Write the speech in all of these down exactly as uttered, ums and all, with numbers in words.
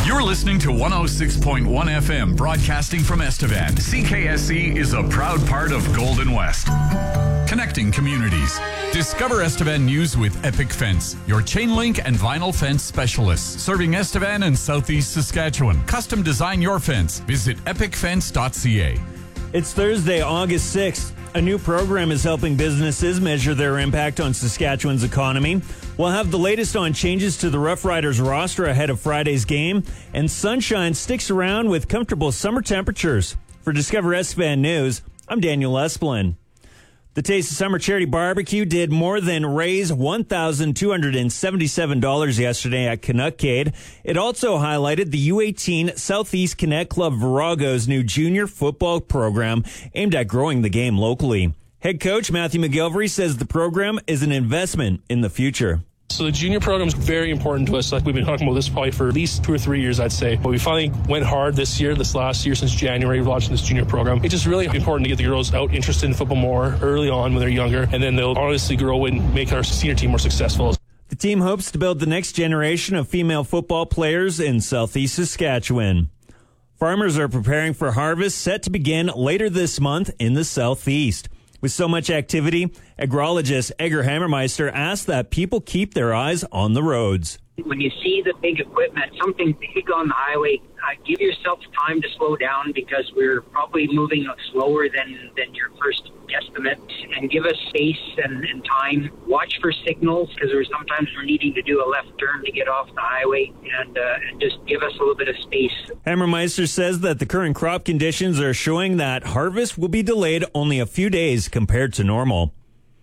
You're listening to one oh six point one F M, broadcasting from Estevan. C K S E is a proud part of Golden West, connecting communities. Discover Estevan news with Epic Fence, your chain link and vinyl fence specialists, serving Estevan and Southeast Saskatchewan. Custom design your fence. Visit epic fence dot c a. It's Thursday, August sixth. A new program is helping businesses measure their impact on Saskatchewan's economy. We'll have the latest on changes to the Rough Riders roster ahead of Friday's game, and sunshine sticks around with comfortable summer temperatures. For Discover Estevan News, I'm Daniel Esplin. The Taste of Summer Charity Barbecue did more than raise one thousand two hundred seventy-seven dollars yesterday at Canuckade. It also highlighted the U eighteen Southeast Connect Club Virago's new junior football program aimed at growing the game locally. Head coach Matthew McGilvery says the program is an investment in the future. So the junior program is very important to us. Like we've been talking about this probably for at least two or three years, I'd say. But we finally went hard this year, this last year, since January, launching this junior program. It's just really important to get the girls out interested in football more early on when they're younger, and then they'll honestly grow and make our senior team more successful. The team hopes to build the next generation of female football players in Southeast Saskatchewan. Farmers are preparing for harvest set to begin later this month in the Southeast. With so much activity, agrologist Edgar Hammermeister asked that people keep their eyes on the roads. When you see the big equipment, something big on the highway, uh, give yourself time to slow down because we're probably moving slower than, than your first guesstimate, and give us space and, and time. Watch for signals because there's sometimes we're needing to do a left turn to get off the highway, and, uh, and just give us a little bit of space. Hammermeister says that the current crop conditions are showing that harvest will be delayed only a few days compared to normal.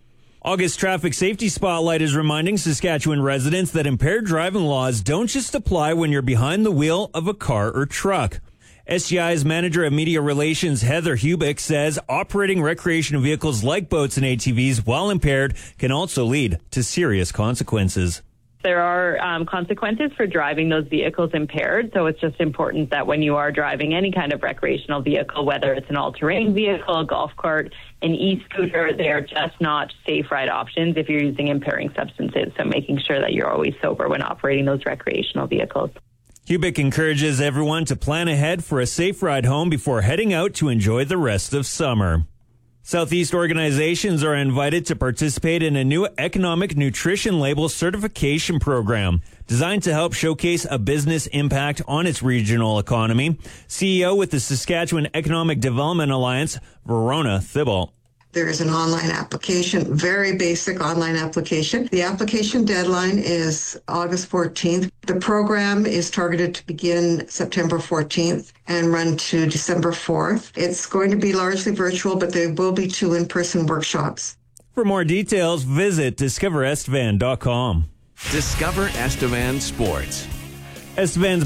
August Traffic Safety Spotlight is reminding Saskatchewan residents that impaired driving laws don't just apply when you're behind the wheel of a car or truck. S G I's Manager of Media Relations, Heather Hubick, says operating recreational vehicles like boats and A T Vs while impaired can also lead to serious consequences. There are um, consequences for driving those vehicles impaired, so it's just important that when you are driving any kind of recreational vehicle, whether it's an all-terrain vehicle, a golf cart, an e-scooter, they are just not safe ride options if you're using impairing substances, so making sure that you're always sober when operating those recreational vehicles. Hubick encourages everyone to plan ahead for a safe ride home before heading out to enjoy the rest of summer. Southeast organizations are invited to participate in a new economic nutrition label certification program designed to help showcase a business impact on its regional economy. C E O with the Saskatchewan Economic Development Alliance, Verona Thibault. There is an online application, very basic online application. The application deadline is August fourteenth. The program is targeted to begin September fourteenth and run to December fourth. It's going to be largely virtual, but there will be two in-person workshops. For more details, visit discover estevan dot com. Discover Estevan Sports. Estevan's